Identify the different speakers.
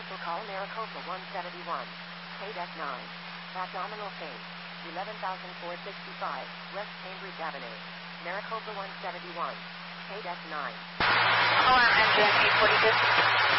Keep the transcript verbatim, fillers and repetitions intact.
Speaker 1: Also call Maricopa one seventy-one. K-Deck nine. Abdominal pain. eleven thousand four hundred sixty-five, West Cambridge Avenue. Maricopa one seventy-one. K-Deck nine.
Speaker 2: Alarm engine eight forty-two.